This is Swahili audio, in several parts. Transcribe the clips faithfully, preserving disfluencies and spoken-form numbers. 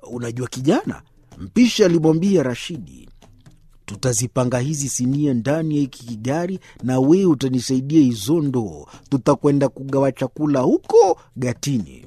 unajua kijana, mpishi alimwambia Rashidi, tutazipanga hizi sinia ndani ya hiki kigari na wewe utanisaidia hizo ndoo. Tutakwenda kugawa chakula huko gatini.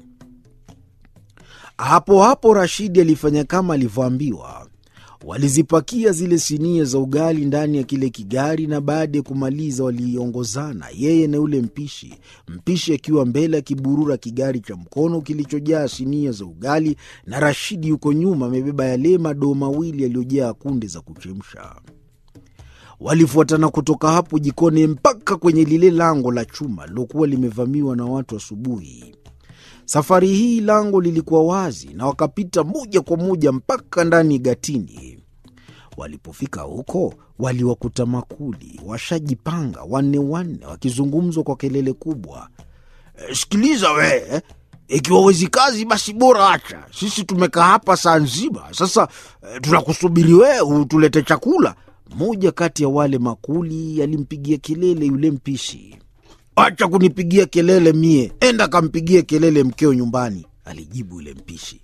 Hapo hapo Rashidi alifanya kama alivyoambiwa. Walizipakia zile sinia za ugali ndani ya kile kigari, na baada ya kumaliza waliongozana, yeye na yule mpishi. Mpishi akiwa mbele akiburura kigari cha mkono kilichojaa sinia za ugali, na Rashidi yuko nyuma amebeba yale madoo mawili yaliyojaa kunde za kuchemsha. Walifuatana kutoka hapo jikoni mpaka kwenye lile lango la chuma lilokuwa limevamiwa na watu asubuhi. Safari hii lango lilikuwa wazi na wakapita moja kwa moja mpaka ndani gatini. Walipofika huko, waliwakuta makuli washajipanga wanne wanne wakizungumzwa kwa kelele kubwa. E, sikiliza we, ikiwa wezi kazi basi bora acha. Sisi tumekaa hapa saa nzima. Sasa e, tunakusubiri we utulete chakula. Moja kati ya wale makuli alimpigia kelele yule mpishi. Acha kunipigia kelele mie, enda kampigie kelele mkeo nyumbani, alijibu yule mpishi.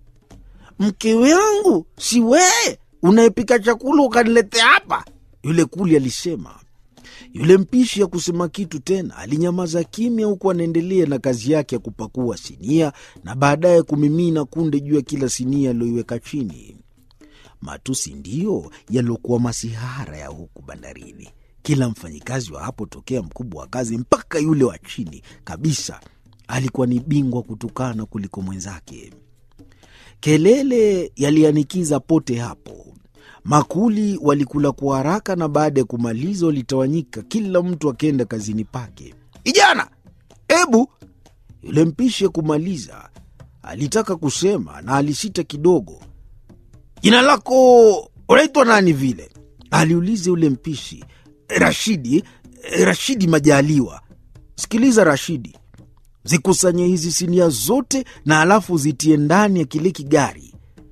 Mkewe yangu si wewe unayepika chakula ukaniletea hapa, yule kuli alisema. Yule mpishi ya kusema kitu tena, alinyamaza kimya huku anaendelea na kazi yake ya kupakua sinia na baadaye kumimina kunde juu ya kila sinia aliyoiweka chini. Matusi ndiyo yaliokuwa masihara ya huku bandarini. Kila mfanyikazi wa hapo, tokea mkubwa wa kazi mpaka yule wa chini kabisa, alikuwa ni bingwa kutukana kuliko mwenzake. Kelele yalianikiza pote hapo. Makuli walikula kwa haraka, na baada ya kumaliza walitawanyika, kila mtu akaenda kazini pake. Ijana, ebu, yule mpishi kumaliza alitaka kusema na alisita kidogo. Jina lako unaitwa nani vile? Aliuliza yule mpishi. Rashidi, Rashidi Majaliwa. Sikiliza Rashidi, zikusanye hizi sinia zote na alafu zitie ndani ya kile kigari.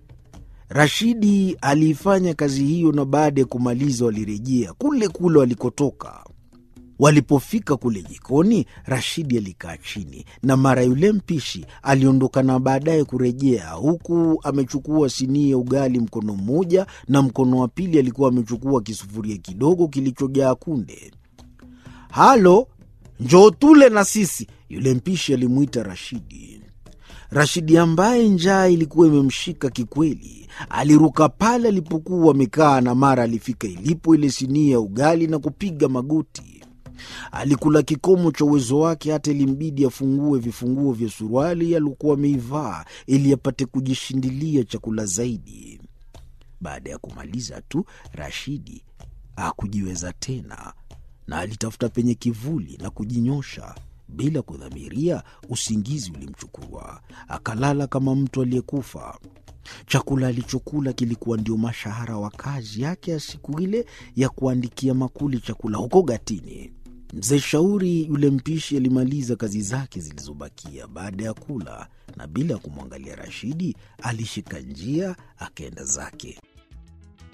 Rashidi aliifanya kazi hiyo, na baada ya kumaliza walirejea kule kule walikotoka. Walipofika kule jikoni, Rashidi alikaa chini na mara yule mpishi aliondoka, na baadaye kurejea huku amechukua sinia ya ugali mkono mmoja, na mkono wa pili alikuwa amechukua kisufuria kidogo kilichojaa kunde. Halo, njoo tule na sisi, yule mpishi alimuita Rashidi. Rashidi ambaye njaa ilikuwa imemshika kikweli, aliruka pale alipokuwa amekaa, na mara alifika ilipo ile sinia ya ugali na kupiga magoti. Alikula kikomo cha uwezo wake, hata ilimbidi afungue vifunguo vya suruali alikuwa ameivaa ili apate kujishindilia chakula zaidi. Baada ya kumaliza tu, Rashidi hakujiweza tena, na alitafuta penye kivuli na kujinyosha. Bila kudhamiria, usingizi ulimchukua, akalala kama mtu aliyekufa. Chakula alichokula kilikuwa ndio mashahara wa kazi yake ya siku ile ya kuandikia makuli chakula huko gatini. Mzee Shauri yule mpishi alimaliza kazi zake zilizobakia baada ya kula, na bila kumwangalia Rashidi alishika njia akaenda zake.